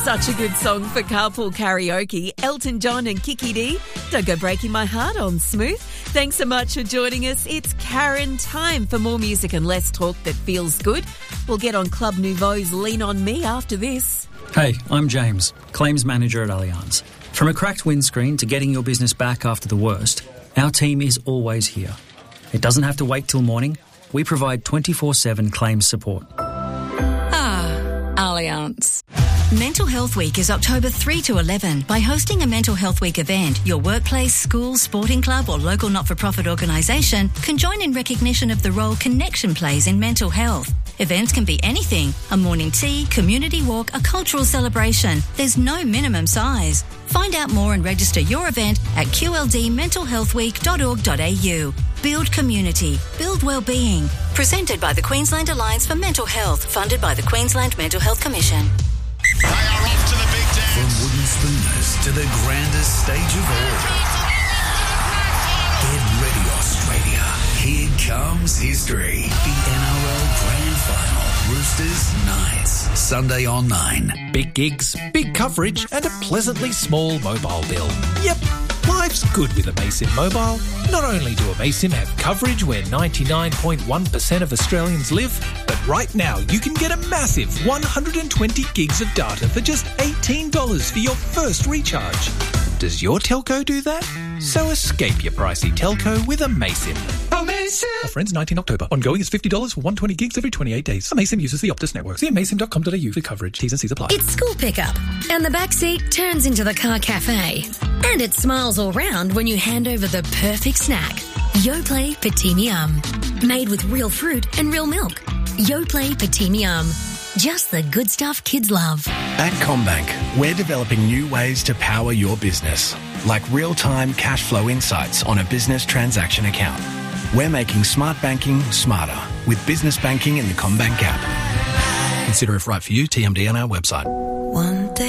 Such a good song for carpool karaoke. Elton John and Kiki D. Don't go breaking my heart on Smooth. Thanks so much for joining us. It's Karen time for more music and less talk that feels good. We'll get on Club Nouveau's Lean On Me after this. Hey, I'm James, Claims Manager at Allianz. From a cracked windscreen to getting your business back after the worst, our team is always here. It doesn't have to wait till morning. We provide 24/7 claims support. Allianz. Mental Health Week is October 3 to 11. By hosting a Mental Health Week event, your workplace, school, sporting club or local not-for-profit organisation can join in recognition of the role connection plays in mental health. Events can be anything: a morning tea, community walk, a cultural celebration. There's no minimum size. Find out more and register your event at qldmentalhealthweek.org.au. Build community. Build wellbeing. Presented by the Queensland Alliance for Mental Health, funded by the Queensland Mental Health Commission. They are off to the big dance. From wooden spooners to the grandest stage of all. Get ready, Australia. Here comes history. The NRL Grand Final. Roosters Knights. Sunday on 9. Big gigs, big coverage and a pleasantly small mobile bill. Yep, life's good with Amaysim Mobile. Not only do Amaysim have coverage where 99.1% of Australians live, but right now you can get a massive 120 gigs of data for just $18 for your first recharge. Does your telco do that? So escape your pricey telco with Amaysim. Amaysim! Offer ends 19 October. Ongoing is $50 for 120 gigs every 28 days. Amaysim uses the Optus network. See amaysim.com.au for coverage. T's and C's apply. It's school pickup, and the back seat turns into the car cafe. And it smiles all round when you hand over the perfect snack. Yoplait Petit Miam. Made with real fruit and real milk. Yoplait Petit Miam. Just the good stuff kids love. At CommBank, we're developing new ways to power your business, like real-time cash flow insights on a business transaction account. We're making smart banking smarter with business banking in the CommBank app. Consider if right for you, TMD on our website.